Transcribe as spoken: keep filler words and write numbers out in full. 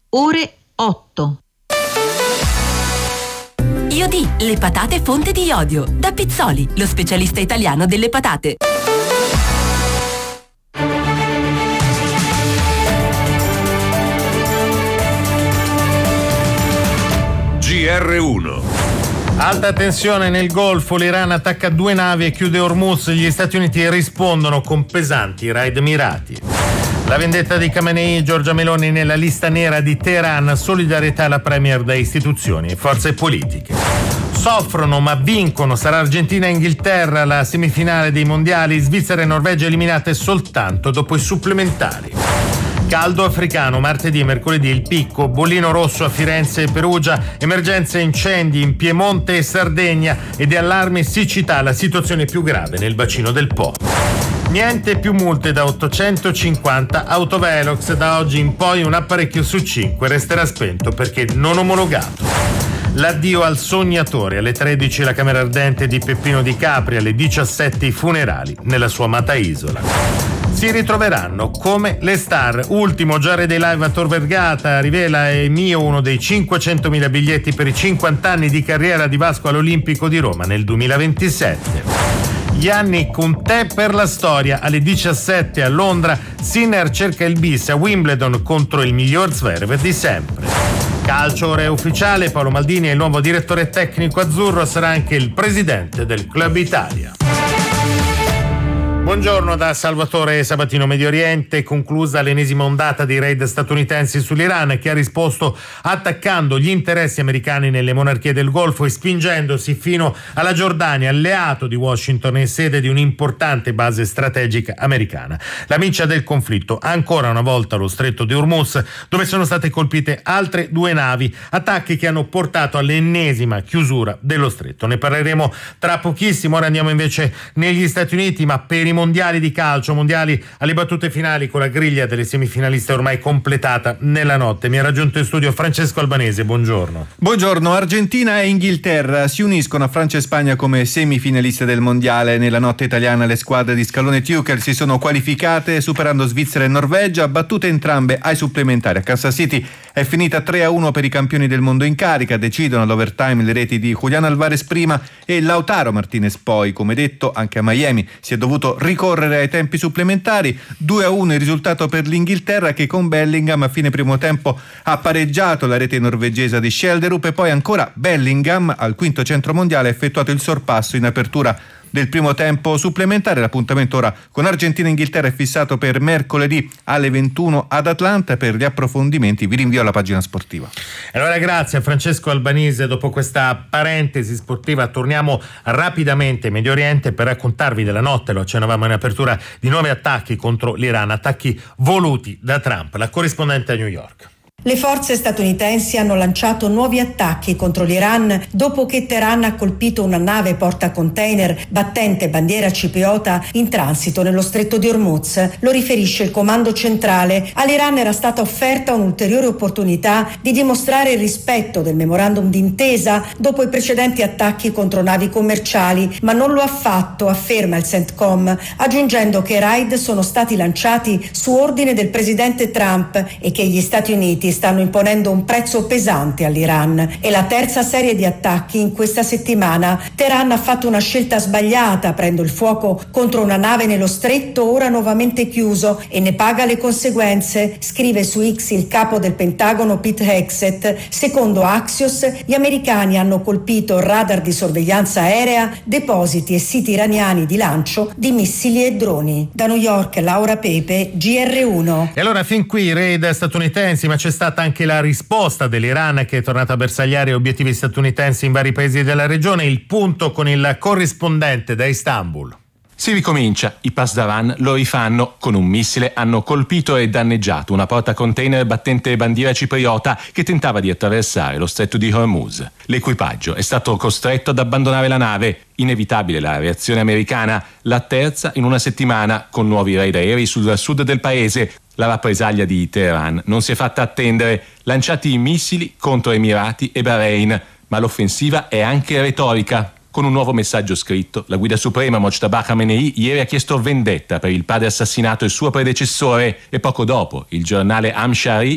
ore otto. Iodi, le patate fonte di iodio. Da Pizzoli, lo specialista italiano delle patate. G R uno. Alta tensione nel Golfo, l'Iran attacca due navi e chiude Hormuz, gli Stati Uniti rispondono con pesanti raid mirati. La vendetta di Khamenei, Giorgia Meloni nella lista nera di Teheran, solidarietà alla premier da istituzioni e forze politiche. Soffrono ma vincono, sarà Argentina e Inghilterra la semifinale dei mondiali, Svizzera e Norvegia eliminate soltanto dopo i supplementari. Caldo africano, martedì e mercoledì il picco, bollino rosso a Firenze e Perugia, emergenze incendi in Piemonte e Sardegna ed allarme siccità, la situazione più grave nel bacino del Po. Niente più multe da ottocentocinquanta autovelox, da oggi in poi un apparecchio su cinque resterà spento perché non omologato. L'addio al sognatore, alle tredici la camera ardente di Peppino Di Capri, alle diciassette i funerali nella sua amata isola. Si ritroveranno come le star. Ultimo, Giare dei live a Tor Vergata, rivela è mio uno dei cinquecentomila biglietti per i cinquanta anni di carriera di Vasco all'Olimpico di Roma nel duemilaventisette. Gli anni con te per la storia, alle diciassette a Londra, Sinner cerca il bis a Wimbledon contro il miglior Zverev di sempre. Calcio ora è ufficiale, Paolo Maldini è il nuovo direttore tecnico azzurro, sarà anche il presidente del Club Italia. Buongiorno da Salvatore Sabatino. Medio Oriente, conclusa l'ennesima ondata di raid statunitensi sull'Iran, che ha risposto attaccando gli interessi americani nelle monarchie del Golfo e spingendosi fino alla Giordania, alleato di Washington e sede di un'importante base strategica americana. La miccia del conflitto, ancora una volta lo stretto di Hormuz, dove sono state colpite altre due navi, attacchi che hanno portato all'ennesima chiusura dello stretto. Ne parleremo tra pochissimo. Ora andiamo invece negli Stati Uniti, ma per i mondiali di calcio, mondiali alle battute finali, con la griglia delle semifinaliste ormai completata nella notte. Mi ha raggiunto in studio Francesco Albanese, buongiorno. Buongiorno. Argentina e Inghilterra si uniscono a Francia e Spagna come semifinaliste del mondiale. Nella notte italiana le squadre di Scalone Tuchel si sono qualificate superando Svizzera e Norvegia, battute entrambe ai supplementari. A Kansas City è finita tre a uno per i campioni del mondo in carica, decidono all'overtime le reti di Julián Álvarez prima e Lautaro Martinez poi. Come detto, anche a Miami si è dovuto ricorrere ai tempi supplementari. Due a uno il risultato per l'Inghilterra, che con Bellingham a fine primo tempo ha pareggiato la rete norvegese di Schjelderup, e poi ancora Bellingham al quinto centro mondiale ha effettuato il sorpasso in apertura del primo tempo supplementare. L'appuntamento ora con Argentina e Inghilterra è fissato per mercoledì alle ventuno ad Atlanta. Per gli approfondimenti vi rinvio alla pagina sportiva. Allora grazie a Francesco Albanese. Dopo questa parentesi sportiva torniamo rapidamente in Medio Oriente per raccontarvi della notte, lo accennavamo in apertura, di nuovi attacchi contro l'Iran, attacchi voluti da Trump. La corrispondente a New York. Le forze statunitensi hanno lanciato nuovi attacchi contro l'Iran dopo che Teheran ha colpito una nave portacontainer battente bandiera cipriota in transito nello stretto di Hormuz. Lo riferisce il comando centrale. All'Iran era stata offerta un'ulteriore opportunità di dimostrare il rispetto del memorandum d'intesa dopo i precedenti attacchi contro navi commerciali, ma non lo ha fatto, afferma il CENTCOM, aggiungendo che i raid sono stati lanciati su ordine del presidente Trump e che gli Stati Uniti stanno imponendo un prezzo pesante all'Iran. È la terza serie di attacchi in questa settimana. Teheran ha fatto una scelta sbagliata aprendo il fuoco contro una nave nello stretto ora nuovamente chiuso e ne paga le conseguenze, scrive su X il capo del Pentagono Pete Hegseth. Secondo Axios, gli americani hanno colpito radar di sorveglianza aerea, depositi e siti iraniani di lancio di missili e droni. Da New York, Laura Pepe, G R uno. E allora fin qui raid statunitensi, ma c'è stata anche la risposta dell'Iran, che è tornata a bersagliare obiettivi statunitensi in vari paesi della regione. Il punto con il corrispondente da Istanbul. Si ricomincia, i Pasdaran lo rifanno, con un missile hanno colpito e danneggiato una portacontainer battente bandiera cipriota che tentava di attraversare lo stretto di Hormuz. L'equipaggio è stato costretto ad abbandonare la nave. Inevitabile la reazione americana, la terza in una settimana, con nuovi raid aerei sul sud del paese. La rappresaglia di Teheran non si è fatta attendere, lanciati missili contro Emirati e Bahrain, ma l'offensiva è anche retorica. Con un nuovo messaggio scritto, la guida suprema Mojtaba Khamenei ieri ha chiesto vendetta per il padre assassinato e il suo predecessore, e poco dopo il giornale Amshari